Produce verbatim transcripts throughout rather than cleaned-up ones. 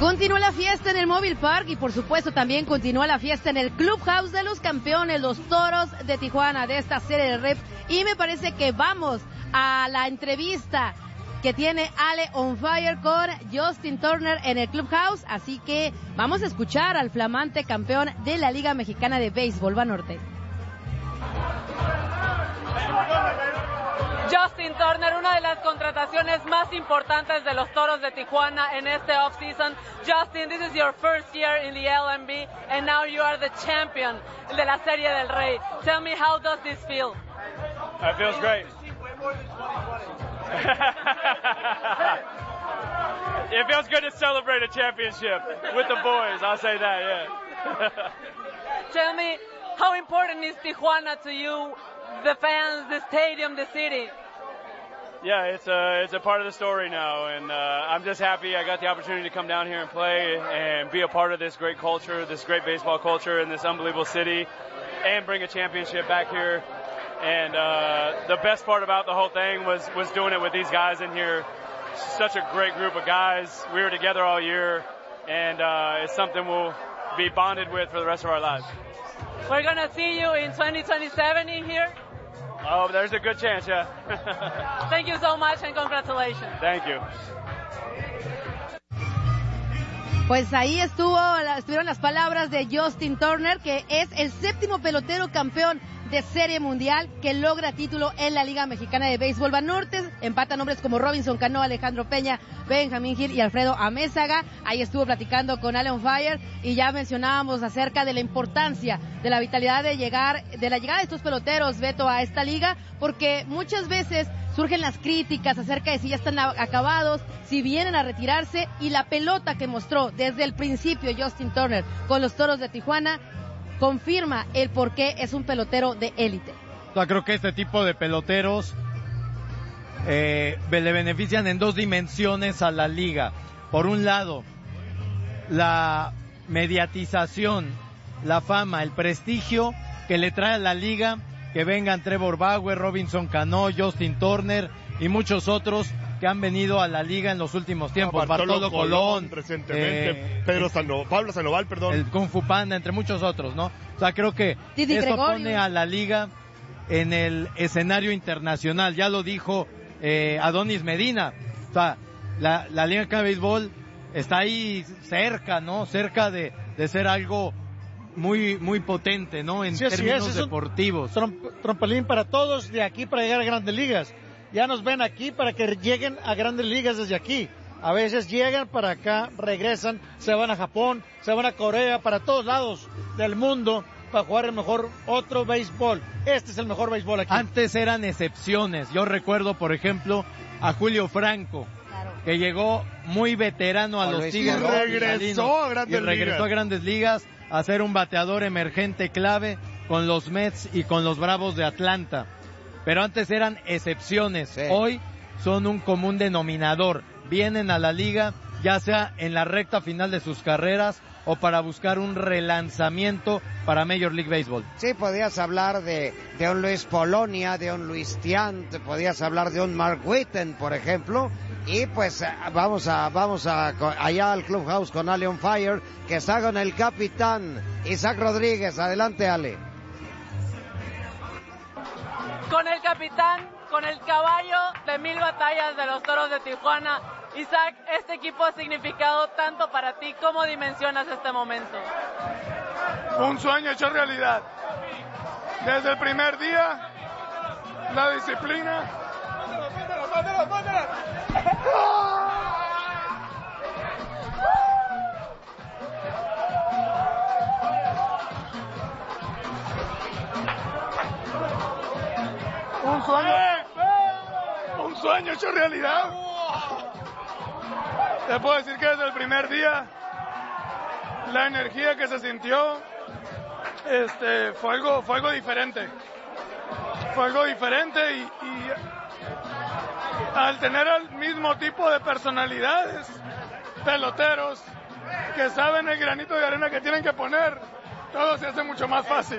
Continúa la fiesta en el Mobile Park y por supuesto también continúa la fiesta en el Clubhouse de los campeones, los Toros de Tijuana, de esta serie de reps. Y me parece que vamos a la entrevista que tiene Ale on Fire con Justin Turner en el Clubhouse, así que vamos a escuchar al flamante campeón de la Liga Mexicana de Béisbol, Banorte. Justin Turner, una de las contrataciones más importantes de los Toros de Tijuana en este offseason. Justin, this is your first year in the L M B and now you are the champion de la Serie del Rey. Tell me, how does this feel? It feels great. It feels good to celebrate a championship with the boys, I'll say that, yeah. Tell me, how important is Tijuana to you, the fans, the stadium, the city? Yeah, it's a, it's a part of the story now, and uh, I'm just happy I got the opportunity to come down here and play and be a part of this great culture, this great baseball culture in this unbelievable city, and bring a championship back here. And uh, the best part about the whole thing was, was doing it with these guys in here. Such a great group of guys. We were together all year, and uh, it's something we'll be bonded with for the rest of our lives. We're going to see you in twenty twenty-seven in here. Oh, there's a good chance, yeah. Thank you so much and congratulations. Thank you. Pues ahí estuvo, estuvieron las palabras de Justin Turner, que es el séptimo pelotero campeón de Serie Mundial que logra título en la Liga Mexicana de Béisbol. Banorte empata nombres como Robinson Cano, Alejandro Peña, Benjamín Gil y Alfredo Amézaga. Ahí estuvo platicando con Ale on Fire y ya mencionábamos acerca de la importancia de la vitalidad de llegar, de la llegada de estos peloteros, Beto, a esta liga, porque muchas veces surgen las críticas acerca de si ya están acabados, si vienen a retirarse, y la pelota que mostró desde el principio Justin Turner con los Toros de Tijuana confirma el por qué es un pelotero de élite. Yo creo que este tipo de peloteros eh, le benefician en dos dimensiones a la liga. Por un lado, la mediatización, la fama, el prestigio que le trae a la liga, que vengan Trevor Bauer, Robinson Cano, Justin Turner y muchos otros que han venido a la liga en los últimos tiempos. Ah, Bartolo, Bartolo Colón, Colón recientemente, eh, Pedro Sano, Pablo Sandoval, perdón. El Kung Fu Panda, entre muchos otros, ¿no? O sea, creo que Didi esto Gregorio. pone a la liga en el escenario internacional. Ya lo dijo eh, Adonis Medina. O sea, la, la Liga de Béisbol está ahí cerca, ¿no? Cerca de, de ser algo muy muy potente, ¿no? En sí, términos es, es deportivos. Trom- trampolín para todos de aquí para llegar a Grandes Ligas. Ya nos ven aquí para que lleguen a Grandes Ligas desde aquí. A veces llegan para acá, regresan, se van a Japón, se van a Corea, para todos lados del mundo para jugar el mejor otro béisbol. Este es el mejor béisbol aquí. Antes eran excepciones. Yo recuerdo, por ejemplo, a Julio Franco, claro, que llegó muy veterano a, a los Tigres. Y regresó a Grandes y regresó Ligas. a Grandes Ligas a ser un bateador emergente clave con los Mets y con los Bravos de Atlanta. Pero antes eran excepciones, sí. Hoy son un común denominador. Vienen a la liga, ya sea en la recta final de sus carreras o para buscar un relanzamiento para Major League Baseball. Sí, podías hablar de, de un Luis Polonia, de un Luis Tiant, podías hablar de un Mark Whiten, por ejemplo. Y pues vamos a vamos a allá al Clubhouse con Ale on Fire, que está con el capitán Isaac Rodríguez. Adelante, Ale. Con el capitán, con el caballo de mil batallas de los Toros de Tijuana. Isaac, este equipo ha significado tanto para ti. ¿Cómo dimensionas este momento? Un sueño hecho realidad. Desde el primer día, la disciplina. Un sueño, un sueño hecho realidad. Te puedo decir que desde el primer día la energía que se sintió este, fue algo, fue algo diferente. Fue algo diferente y, y al tener el mismo tipo de personalidades, peloteros que saben el granito de arena que tienen que poner, todo se hace mucho más fácil.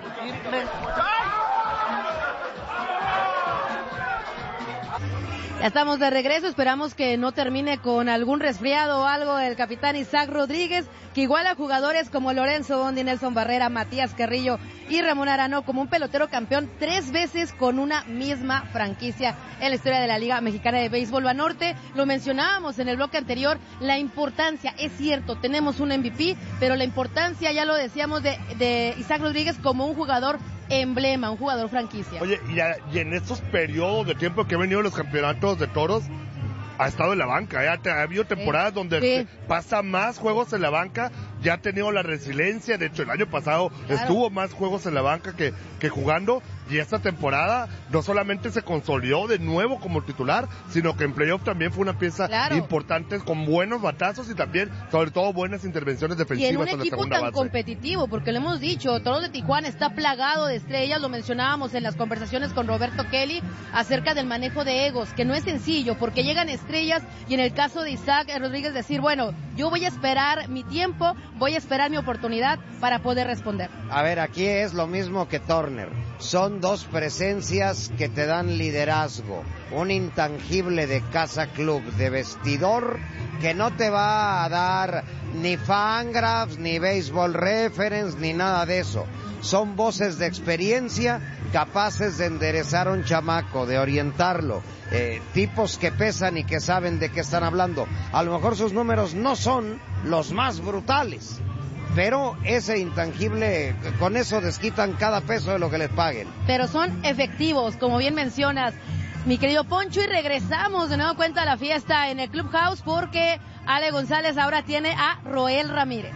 Ya estamos de regreso, esperamos que no termine con algún resfriado o algo el capitán Isaac Rodríguez, que igual a jugadores como Lorenzo Bondi, Nelson Barrera, Matías Carrillo y Ramón Arano como un pelotero campeón tres veces con una misma franquicia en la historia de la Liga Mexicana de Béisbol Banorte. Lo mencionábamos en el bloque anterior, la importancia, es cierto, tenemos un M V P, pero la importancia, ya lo decíamos, de, de Isaac Rodríguez como un jugador emblema, un jugador franquicia. Oye, y, a, y en estos periodos de tiempo que han venido los campeonatos de toros, ha estado en la banca, ¿eh? Ha habido temporadas sí. donde sí. pasa más juegos en la banca, ya ha tenido la resiliencia, de hecho el año pasado claro. estuvo más juegos en la banca que, que jugando, y esta temporada no solamente se consolidó de nuevo como titular, sino que en playoff también fue una pieza claro. importante, con buenos batazos y también, sobre todo, buenas intervenciones defensivas en la segunda base. Y en un equipo tan competitivo, porque lo hemos dicho, Toros de Tijuana está plagado de estrellas, lo mencionábamos en las conversaciones con Roberto Kelly acerca del manejo de egos, que no es sencillo, porque llegan estrellas, y en el caso de Isaac Rodríguez decir, bueno, yo voy a esperar mi tiempo, voy a esperar mi oportunidad para poder responder. A ver, aquí es lo mismo que Turner, son dos presencias que te dan liderazgo, un intangible de casa club, de vestidor, que no te va a dar ni Fangraphs, ni Baseball Reference, ni nada de eso. Son voces de experiencia capaces de enderezar a un chamaco, de orientarlo, eh, tipos que pesan y que saben de qué están hablando. A lo mejor sus números no son los más brutales, pero ese intangible, con eso desquitan cada peso de lo que les paguen. Pero son efectivos, como bien mencionas, mi querido Poncho, y regresamos de nuevo cuenta a la fiesta en el Clubhouse porque Ale González ahora tiene a Roel Ramírez.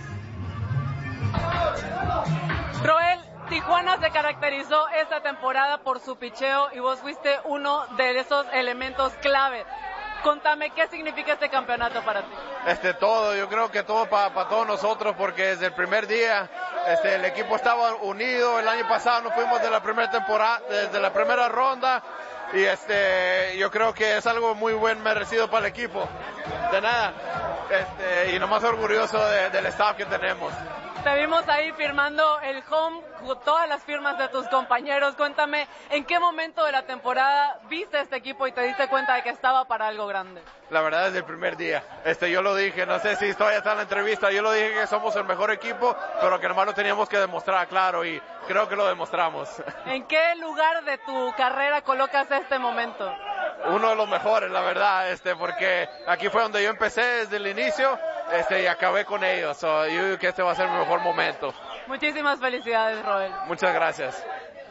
Roel, Tijuana se caracterizó esta temporada por su picheo y vos fuiste uno de esos elementos clave. Contame, ¿qué significa este campeonato para ti? Este, todo, yo creo que todo para pa todos nosotros, porque desde el primer día este, el equipo estaba unido. El año pasado nos fuimos de la primera temporada, desde la primera ronda, y este, yo creo que es algo muy buen merecido para el equipo. De nada, este, y nomás orgulloso de, del staff que tenemos. Te vimos ahí firmando el home, todas las firmas de tus compañeros. Cuéntame, ¿en qué momento de la temporada viste este equipo y te diste cuenta de que estaba para algo grande? La verdad, desde el primer día. Este, yo lo dije, no sé si todavía está en la entrevista, yo lo dije que somos el mejor equipo, pero que nomás lo teníamos que demostrar, claro, y creo que lo demostramos. ¿En qué lugar de tu carrera colocas este momento? Uno de los mejores, la verdad, este, porque aquí fue donde yo empecé desde el inicio. Este, y acabé con ellos, so, yo creo que este va a ser mi mejor momento. Muchísimas felicidades, Roel. Muchas gracias.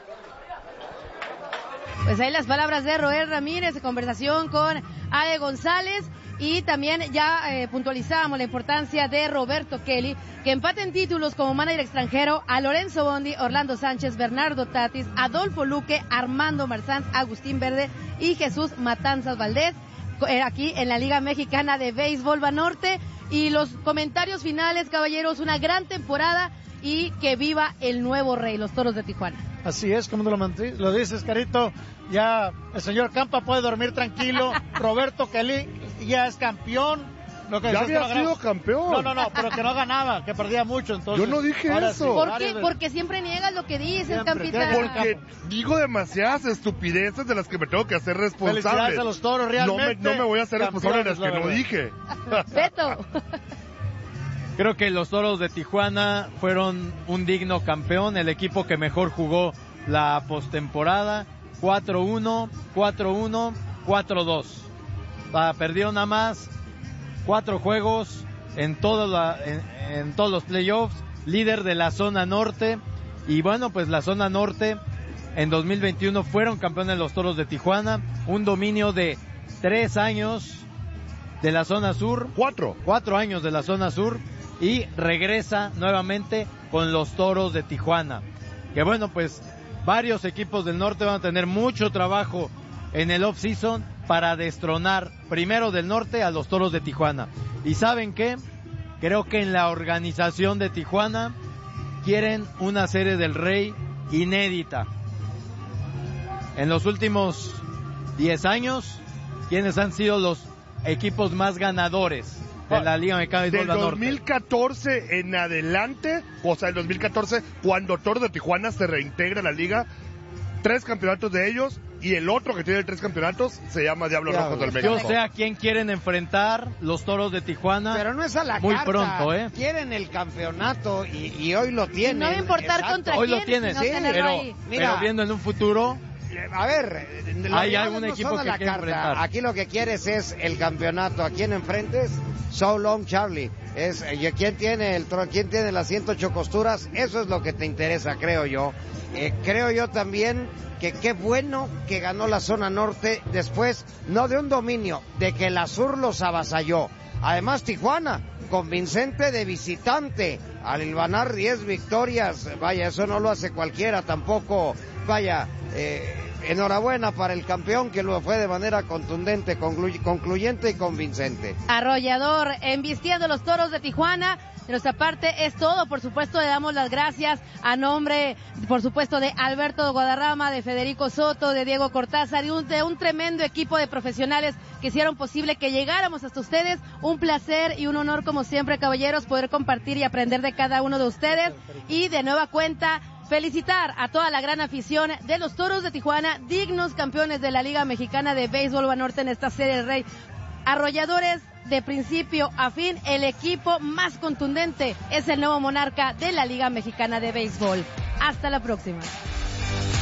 Pues ahí las palabras de Roel Ramírez, en conversación con Ale González, y también ya eh, puntualizamos la importancia de Roberto Kelly, que empata en títulos como manager extranjero a Lorenzo Bondi, Orlando Sánchez, Bernardo Tatis, Adolfo Luque, Armando Marzán, Agustín Verde y Jesús Matanzas Valdés, aquí en la Liga Mexicana de Béisbol Banorte. Y los comentarios finales, caballeros, una gran temporada y que viva el nuevo rey, los Toros de Tijuana. Así es, como lo, lo dices, Carito, ya el señor Campa puede dormir tranquilo, Roberto Kelly ya es campeón. Lo que ya había no sido campeón. No, no, no, pero que no ganaba, que perdía mucho, entonces. Yo no dije eso. Sí. ¿Por qué? Porque siempre niegas lo que dices, Campita. Porque digo demasiadas estupideces de las que me tengo que hacer responsable. Felicidades a los Toros, realmente. No me, no me voy a hacer responsable de las que no dije. Beto. Creo que los Toros de Tijuana fueron un digno campeón, el equipo que mejor jugó la postemporada. cuatro uno, cuatro uno, cuatro dos. Ah, perdió nada más cuatro juegos en, todo la, en, en todos los playoffs, líder de la zona norte, y bueno, pues la zona norte en dos mil veintiuno fueron campeones los Toros de Tijuana, un dominio de tres años de la zona sur, cuatro, cuatro años de la zona sur, y regresa nuevamente con los Toros de Tijuana, que bueno, pues varios equipos del norte van a tener mucho trabajo en el off-season para destronar primero del norte a los Toros de Tijuana. ¿Y saben qué? Creo que en la organización de Tijuana quieren una serie del Rey inédita. En los últimos diez años, ¿quiénes han sido los equipos más ganadores de la Liga Mexicana de Béisbol del Norte? dos mil catorce en adelante, o sea, el dos mil catorce, cuando Toros de Tijuana se reintegra a la liga, tres campeonatos de ellos y el otro que tiene tres campeonatos se llama Diablos Diablo. Rojos del México. Yo sé a quién quieren enfrentar los Toros de Tijuana. Pero no es a la Muy carta. pronto, ¿eh? Quieren el campeonato y, y hoy lo tienen. No va a importar Exacto. contra Hoy quién, lo tienen, sino sí, tenerlo pero, ahí. Mira. pero viendo en un futuro, A ver, los Hay rivales algún no equipo son a que la quiere carta. enfrentar. Aquí lo que quieres es el campeonato. ¿A quién enfrentes? So long, Charlie. Es eh, quién tiene el tro- quién tiene las ciento ocho costuras. Eso es lo que te interesa, creo yo. Eh, creo yo también que qué bueno que ganó la zona norte después, no de un dominio, de que el Azur los avasalló. Además, Tijuana, convincente de visitante, al hilvanar diez victorias, vaya, eso no lo hace cualquiera tampoco, vaya, eh, enhorabuena para el campeón que lo fue de manera contundente, conclu- concluyente y convincente. Arrollador, embistiendo los Toros de Tijuana. De nuestra parte es todo, por supuesto le damos las gracias a nombre, por supuesto, de Alberto Guadarrama, de Federico Soto, de Diego Cortázar, y un, de un tremendo equipo de profesionales que hicieron posible que llegáramos hasta ustedes. Un placer y un honor, como siempre, caballeros, poder compartir y aprender de cada uno de ustedes. Y de nueva cuenta, felicitar a toda la gran afición de los Toros de Tijuana, dignos campeones de la Liga Mexicana de Béisbol Banorte en esta Serie del Rey. Arrolladores, de principio a fin, el equipo más contundente es el nuevo monarca de la Liga Mexicana de Béisbol. Hasta la próxima.